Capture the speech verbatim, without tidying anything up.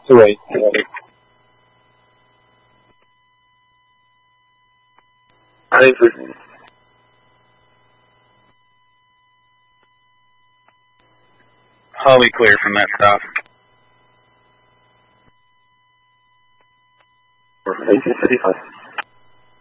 to wait. I think this. Holly clear from that stop. eighteen fifty-five.